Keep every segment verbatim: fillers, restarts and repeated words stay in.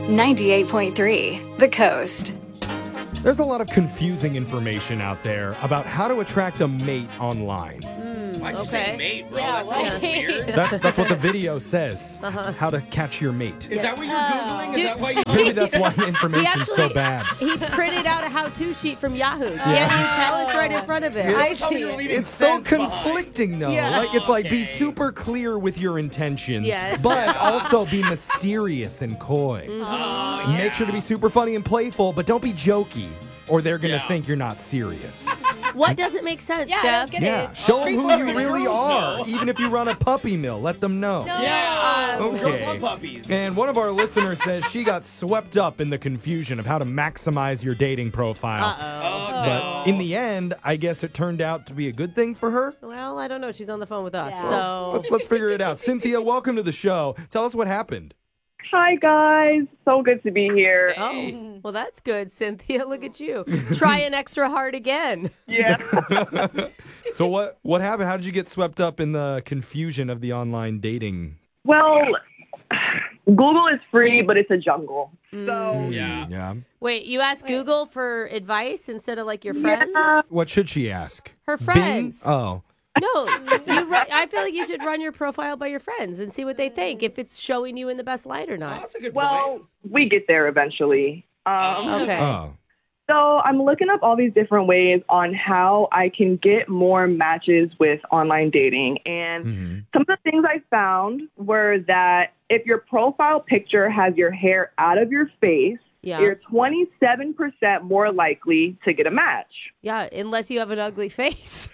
ninety-eight point three The Coast. There's a lot of confusing information out there about how to attract a mate online. Why'd you Okay. say mate, bro? Yeah, that sounds right. weird. That, that's what the video says. Uh-huh. How to catch your mate. Is that what you're Googling? Is Dude. that why you Maybe that's why the He information's so actually bad. he printed out a how-to sheet from Yahoo. Can't you tell it's right in front of him? I Tell me you're see. leaving It's so sense behind. conflicting, though. Yeah. Like it's like be Okay. super clear with your intentions, Yes. but also be mysterious and coy. Oh, Make yeah. sure to be super funny and playful, but don't be jokey, or they're gonna Yeah. think you're not serious. What doesn't make sense, Yeah, I Jeff? don't get Yeah, it. show them who you Straightforward. really Girls are. know. Even if you run a puppy mill, let them know. No. Yeah. Uh, Okay. Girls love puppies. And one of our listeners says she got swept up in the confusion of how to maximize your dating profile. Oh, But no. in the end, I guess it turned out to be a good thing for her. Well, I don't know. She's on the phone with us, Yeah. so Let's, let's figure it out. Cynthia, welcome to the show. Tell us what happened. Hi, guys. So good to be here. oh, well, that's good, Cynthia. Look at you trying extra hard again. Yeah. So what what happened? How did you get swept up in the confusion of the online dating? Well, Google is free, but it's a jungle. So, Yeah. Yeah. Wait, you asked Google for advice instead of like your friends? yeah. What should she ask? Her Bing? friends. Oh. No, you. Ru- I feel like you should run your profile by your friends and see what they think, if it's showing you in the best light or Oh, not. that's a good Well, point. we get there eventually. Um, Okay. Oh. So I'm looking up all these different ways on how I can get more matches with online dating. And Mhm. some of the things I found were that if your profile picture has your hair out of your face, Yeah. you're twenty-seven percent more likely to get a match. Yeah, unless you have an ugly face.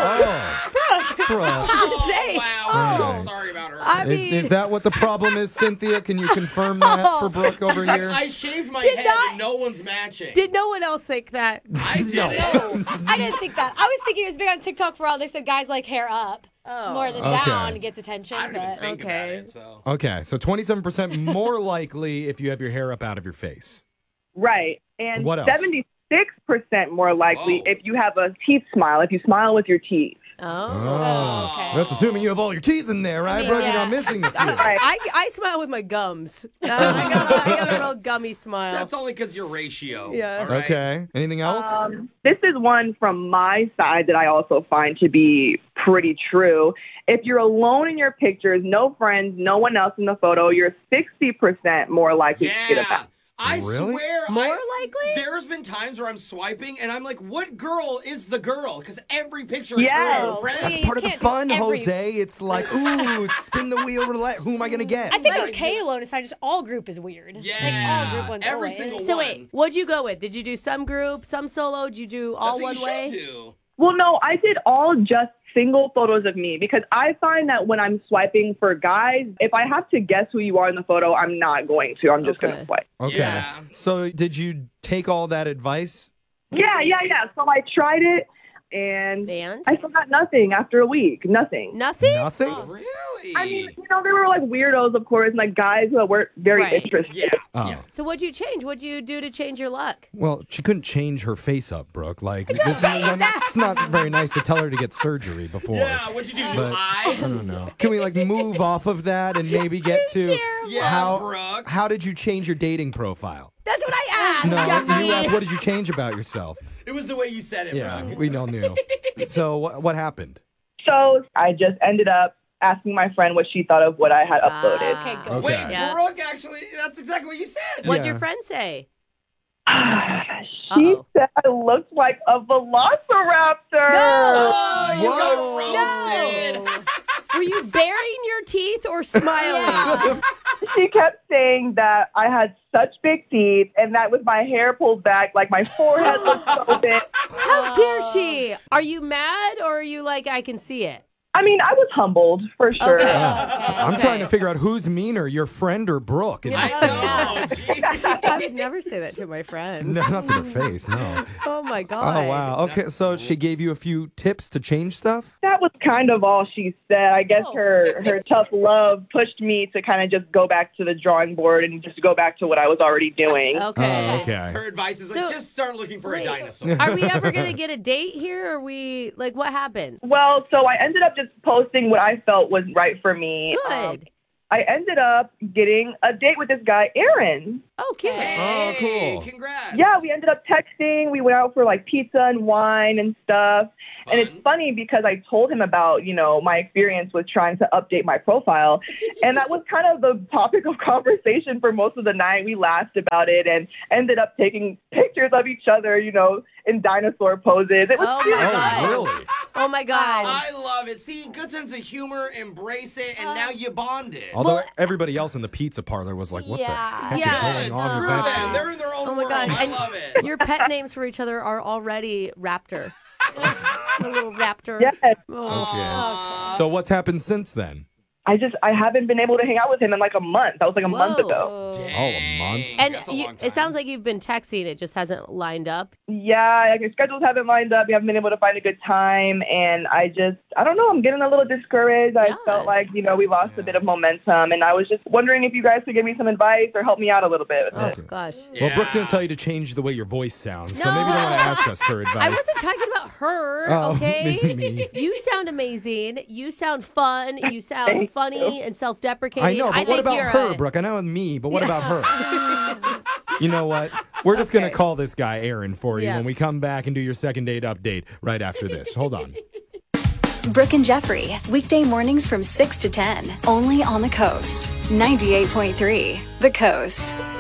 Oh. Bro. Oh, say. wow. Oh. I'm sorry about her. I Is, mean, is that what the problem is, Cynthia? Can you confirm that for Brooke over She's like, here? I shaved my Did head not- and no one's matching. did no one else think that? I did No. it. I didn't think that. I was thinking it was big on TikTok for a while. They said guys like hair up Oh. more than Okay. down gets attention. I didn't even But think Okay. about it, so. Okay, so twenty-seven percent more likely if you have your hair up out of your face. Right. And What else? seventy-six percent more likely Whoa. if you have a teeth smile, if you smile with your teeth. Oh. Oh. okay. That's assuming you have all your teeth in there, right, mean, Brooke? You're yeah. not missing a few. Right. I, I smile with my gums. Uh, I, got a, I got a real gummy smile. That's only because your ratio. Yeah. all right? Okay. Anything else? Um, this is one from my side that I also find to be pretty true. If you're alone in your pictures, no friends, no one else in the photo, you're sixty percent more likely to get a Yeah. match. I Really? swear. More I- likely? There's been times where I'm swiping and I'm like, what girl is the girl? Because every picture Yes. is her Oh, friend. That's you part of the can't do fun, every- Jose. It's like, ooh, spin the wheel, roulette. Who am I going to get? I think Right. okay alone is fine. Just all group is weird. Yeah. Like all group ones. Every always. single So one. wait, what'd you go with? Did you do some group, some solo? Did you do all That's one what you way? should do. Well, no, I did all just single photos of me because I find that when I'm swiping for guys, if I have to guess who you are in the photo, I'm not going to. I'm just going Okay. to swipe. Okay. Yeah. So did you take all that advice? Yeah, yeah, yeah. So I tried it and And? I still got nothing after a week. Nothing. Nothing? Nothing? Really? I mean, you know, there were like weirdos, of course, and like guys who weren't very Right. interested. yeah. Oh. yeah. So what'd you change? What'd you do to change your luck? Well, she couldn't change her face up, Brooke. Like, this is, it's not very nice to tell her to get surgery before. Yeah, what'd you do? New But- eyes? I don't know. Can we like move off of that and maybe get to Yeah, how Brooke. how did you change your dating profile? That's what I asked, No, Jeffrey. you asked what did you change about yourself? It was the way you said it, Yeah, Brooke. we all knew. So what what happened? So I just ended up asking my friend what she thought of what I had uploaded. Okay, good. Okay. Wait, Yeah. Brooke, actually, that's exactly what you said. What'd Yeah. your friend say? she Uh-oh. said I looked like a velociraptor. Oh, you Whoa. got roasted. Were you baring your teeth or smiling? She kept saying that I had such big teeth and that with my hair pulled back, like my forehead looked so big. How dare she? Are you mad or are you like, I can see it? I mean, I was humbled for sure. Okay. I'm trying to figure out who's meaner, your friend or Brooke. And I just- know. Jeez. I would never say that to my friend. no, not to their face, no. Oh my God. Oh wow. Okay, so she gave you a few tips to change stuff? That was kind of all she said. I guess Oh. her, her tough love pushed me to kind of just go back to the drawing board and just go back to what I was already doing. Okay. Oh, okay. Her advice is like, So- just start looking for Wait. a dinosaur. Are we ever going to get a date here? Or are we, like, what happened? Well, so I ended up just posting what I felt was right for me. Um, Good. I ended up getting a date with this guy, Aaron. Oh, cute. Hey, Oh, cool. Congrats. Yeah, we ended up texting. We went out for like pizza and wine and stuff. Fun. And it's funny because I told him about, you know, my experience with trying to update my profile. And that was kind of the topic of conversation for most of the night. We laughed about it and ended up taking pictures of each other, you know, in dinosaur poses. It was Oh, cute. my God. Oh, really? Oh, my God. I love it. See, good sense of humor, embrace it, and now you bonded. Although Well- everybody else in the pizza parlor was like, what Yeah. the heck Yeah. is Good, going on with screw that them. dude? They're in their own Oh, my world. God. I And love it. your pet names for each other are already Raptor. A little raptor. Yes. Oh. Okay. So what's happened since then? I just, I haven't been able to hang out with him in like a month. That was like a month Whoa. ago. Oh, a month? And That's a you, long time. it sounds like you've been texting. It just hasn't lined up. Yeah, like our schedules haven't lined up. We haven't been able to find a good time. And I just, I don't know, I'm getting a little discouraged. I Yeah. felt like, you know, we lost a bit of momentum. And I was just wondering if you guys could give me some advice or help me out a little bit with Oh, it. gosh. Well, Yeah. Brooke's going to tell you to change the way your voice sounds, so No. maybe you don't want to ask us for advice. I wasn't talking about her, Oh, okay? me. You sound amazing. You sound fun. You sound Thank funny you. and self-deprecating. I know, but what think about you're her, a- Brooke? I know me, but what about her? You know what? We're just going to Okay. call this guy Aaron for you Yeah. when we come back and do your second date update right after this. Hold on. Brooke and Jeffrey, weekday mornings from six to ten, only on the Coast. ninety-eight point three, The Coast.